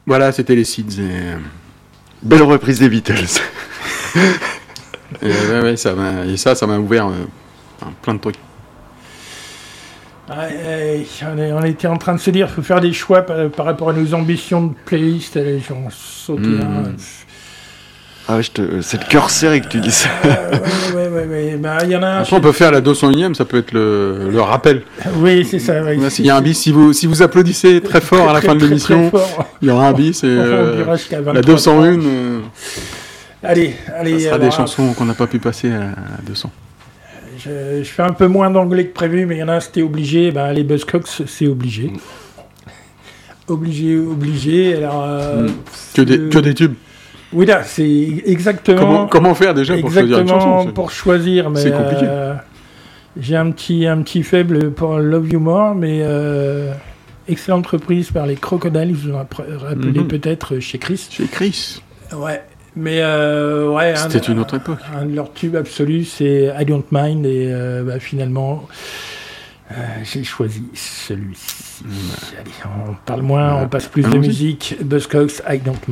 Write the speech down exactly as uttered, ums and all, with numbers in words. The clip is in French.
Voilà, c'était les Seeds. Et... Belle reprise des Beatles. et, ouais, ouais, ça m'a, et ça, ça m'a ouvert euh, plein de trucs. Ouais, on était en train de se dire qu'il faut faire des choix par, par rapport à nos ambitions de playlist. Les gens sautent Mmh. là. Ah ouais, je te... c'est le cœur serré que tu dis ça. Euh, ouais, ouais, ouais, ouais. Bah, y en a un. Après, on peut faire la deux cent unième, ça peut être le, le rappel. Oui, c'est ça. Ouais. Il y a un bis, si vous, si vous applaudissez très fort Très, à la très, fin de très, l'émission, très fort. il y aura un bis et euh, On dira jusqu'à la vingt-trois deux cent un, euh, Allez, allez. ça sera alors, des chansons qu'on n'a pas pu passer à la deux cents. Je, je fais un peu moins d'anglais que prévu, mais il y en a un, c'était obligé. Ben, les Buzzcocks, c'est obligé. Mm. Obligé, obligé. Alors, euh, Mm. que, des, que des tubes. Oui, là, c'est exactement. Comment, comment faire déjà pour choisir une chanson Exactement pour choisir. Mais, c'est compliqué. Euh, j'ai un petit, un petit faible pour Love You More, mais euh, excellente reprise par les Crocodiles, vous vous rappelez Mm-hmm. peut-être chez Chris. Chez Chris. Ouais. Mais euh, ouais, c'était un, une autre époque. Un de leurs tubes absolus, c'est I Don't Mind, et euh, bah, finalement, euh, j'ai choisi celui-ci. Mmh. Allez, on parle moins, ouais. On passe plus Allons-y. De musique. Buzzcocks, I Don't Mind.